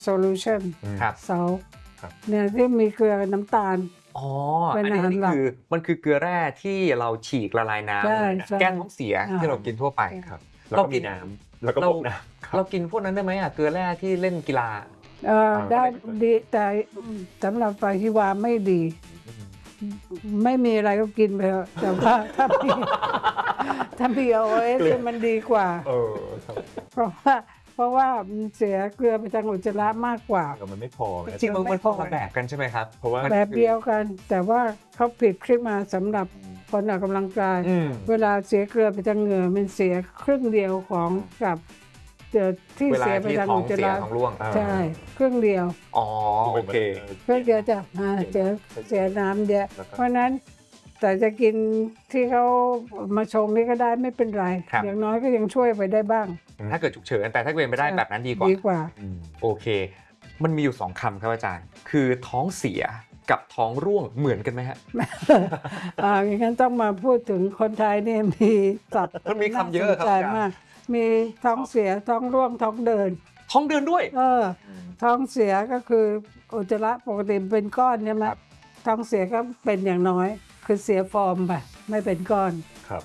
solution ครับ salt เนี่ยที่มีเกลือน้ำตาลอ๋ออันนี้คือมันคือเกลือแร่ที่เราฉีกละลายน้ำแก้ท้องเสียที่เรากินทั่วไปครับแล้วก็มีน้ำแล้วก็พวกน้ำเรากินพวกนั้นได้ไหมเกลือแร่ที่เล่นกีฬาได้ดีแต่สำหรับไฟที่ว่าไม่ดี ไม่มีอะไรก็กินไปเถอะแต่ว่าถ้ามีOSมันดีกว่าเพราะว่ามันเสียเกลือไปทางอุจจาระมากกว่ามันไม่พอจริงมันพอแบบกันใช่ไหมครับเพราะว่าแบบเดียวกันแต่ว่าเขาผิดขึ้นมาสำหรับคนออกกำลังกายเวลาเสียเกลือไปทางเหงื่อมันเสียครึ่งเดียวของกับที่เสียไปทางอุจจาระใช่ครึ่งเดียวอ๋อโอเคเพื่อจะเสียน้ำเยอะเพราะนั้นแต่จะกินที่เขามาชงนี่ก็ได้ไม่เป็นไรอย่างน้อยก็ยังช่วยไปได้บ้างถ้าเกิดฉุกเฉินแต่ถ้าเป็นไม่ได้แบบนั้นดีกว่าโอเคมันมีอยู่2คำครับอาจารย์คือท้องเสียกับท้องร่วงเหมือนกันไหมฮะอย่างนั้นต้องมาพูดถึงคนไทยเนี่ยมีศัพท์มันมีคำเยอะครับมากมีท้องเสียท้องร่วงท้องเดินด้วยท้องเสียก็คืออุจจาระปกติเป็นก้อนใช่ไหมท้องเสียก็เป็นอย่างน้อยคือเสียฟอร์มไปไม่เป็นก้อนครับ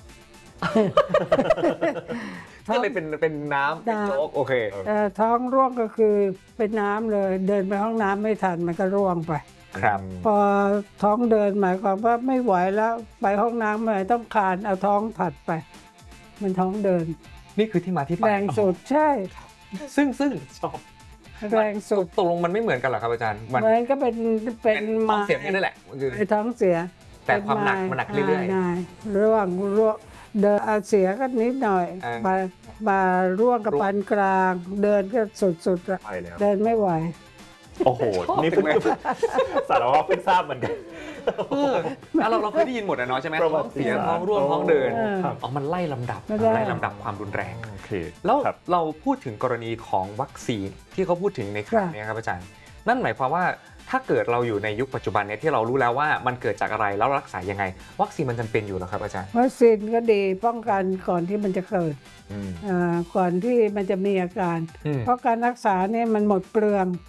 ก็เลยเป็นน้ำเป็นโจ๊กโอเคท้องร่วงก็คือเป็นน้ำเลยเดินไปห้องน้ำไม่ทันมันก็ร่วงไปครับพอท้องเดินหมายความว่าไม่ไหวแล้วไปห้องน้ำไม่ต้องคานเอาท้องถัดไปมันท้องเดินนี่คือที่มาที่ไปแรงสุดใช่ซึ่งชอบแรงสุดตกลงมันไม่เหมือนกันหรอครับอาจารย์มันก็เป็นท้องเสียนี่แหละไอ้ท้องเสียแต่ความหนักมันหนักเรื่อยๆร่วงเดินเสียก็นิดหน่อยมาร่วงกับปานกลางเดินก็สุดๆเดินไม่ไหวโอ้โหนี่เป็นสารวัตรเพิ่งทราบเหมือนกันเราเคยได้ยินหมดนะเนาะใช่ไหมท้องเสียท้องร่วงท้องเดินมันไล่ลำดับความรุนแรงแล้วเราพูดถึงกรณีของวัคซีนที่เขาพูดถึงในครั้งนี้ครับอาจารย์นั่นหมายความว่าถ้าเกิดเราอยู่ในยุคปัจจุบันนี้ที่เรารู้แล้วว่ามันเกิดจากอะไรแล้วรักษายังไงวัคซีนมันจำเป็นอยู่หรอครับอาจารย์วัคซีนก็ดีป้องกันก่อนที่มันจะเกิดก่อนที่มันจะมีอาการเพราะการรักษาเนี่ยมันหมดเปลือง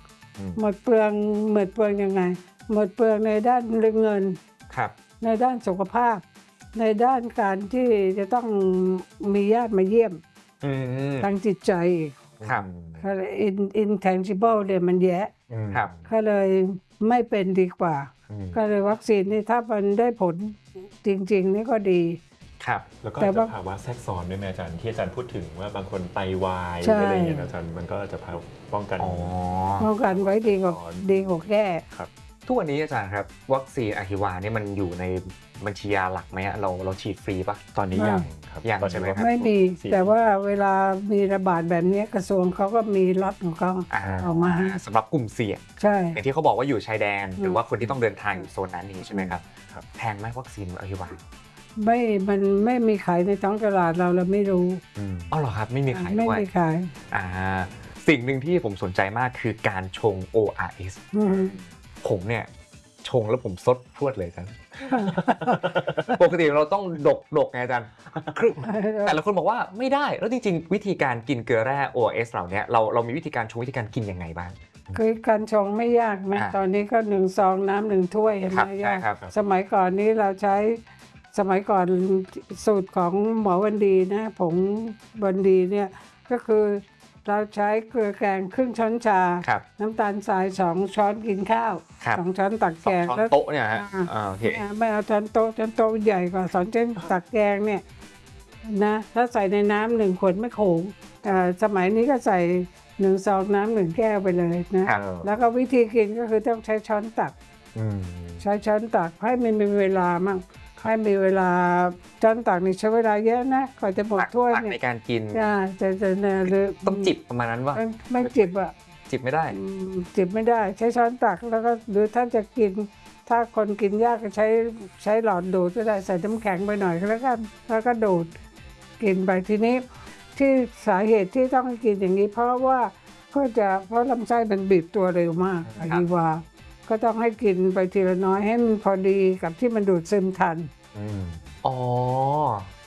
ยังไงหมดเปลืองในด้านเงินในด้านสุขภาพในด้านการที่จะต้องมีญาติมาเยี่ยมทางจิตใจก็เลย intangible เนี่ยมันแย่ก็เลยไม่เป็นดีกว่าก็เลยวัคซีนนี่ถ้ามันได้ผลจริงๆนี่ก็ดีแล้วก็จะภาวะแทรกซ้อนด้วยไหมอาจารย์ที่อาจารย์พูดถึงว่าบางคนไตวายอะไรอย่างเงี้ยอาจารย์มันก็จะป้องกันไว้ดีกว่าแก้ทุกวันนี้อาจารย์ครับวัคซีนอะฮิวานี่มันอยู่ในบัญชียาหลักไหมเราฉีดฟรีปะตอนนี้ยังครับยังใช่ไหมครับไม่มีแต่ว่าเวลามีระบาดแบบนี้กระทรวงเขาก็มีล็อตของเขาออกมาสำหรับกลุ่มเสี่ยงใช่อย่างที่เขาบอกว่าอยู่ชายแดนหรือว่าคนที่ต้องเดินทางอยู่โซนนั้นนี้ใช่ไหมครับแพงไหมวัคซีนอะฮิวามันไม่มีขายในท้องตลาดเราไม่รู้เหรอครับไม่มีขายด้วยไม่มีขายสิ่งหนึ่งที่ผมสนใจมากคือการชง ORS ผมเนี่ยชงแล้วผมซดพรวดเลยครับปกติเราต้องดกไงอาจารย์แต่ละคนบอกว่าไม่ได้แล้วจริงๆวิธีการกินเกลือแร่ ORS เหล่านี้เรามีวิธีการชงวิธีการกินยังไงบ้างคือการชงไม่ยากไหมตอนนี้ก็1 ซองน้ำ1 ถ้วยเห็นไหมยากสมัยก่อนนี้เราใช้สมัยก่อนสูตรของหมอวันดีนะผงวันดีเนี่ยก็คือเราใช้เกลือแกงครึ่งช้อนชาน้ำตาลทราย2 ช้อนกินข้าว2 ช้อนตักแกงแล้วโต๊ะเนี่ยฮะโอเคไม่เอาช้อนโต๊ะใหญ่กว่า2 ช้อนตักแกงเนี่ยนะถ้าใส่ในน้ำ1 ขวดไม่โขงสมัยนี้ก็ใส่1 ซองน้ำ1 แก้วไปเลยนะแล้วก็วิธีกินก็คือต้องใช้ช้อนตักใช้ช้อนตักให้มันมีเวลามั่งให้มีเวลาช้อนตักนี่ใช้เวลาเยอะนะก่อนจะหมดถ้วยในการกินจะหรือต้องจิบประมาณนั้นว่าไม่จิบจิบไม่ได้ใช้ช้อนตักแล้วก็หรือถ้าจะกินถ้าคนกินยากก็ใช้หลอดดูดก็ได้ใส่น้ำแข็งไปหน่อยแล้วก็ดูดกินไปทีนี้ที่สาเหตุที่ต้องกินอย่างนี้เพราะลำไส้มันบีบตัวเร็วมากอะฮิวาก็ต้องให้กินไปทีละน้อยให้มันพอดีกับที่มันดูดซึมทัน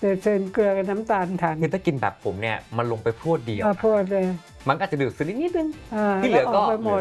แต่เซินเกลือกับน้ำตาลทันคือถ้ากินแบบผมเนี่ยมันลงไปพรวดเดียวพรวดเลยมันก็อาจจะดืดสักนิดนึงที่เหลือก็ออกไปหมด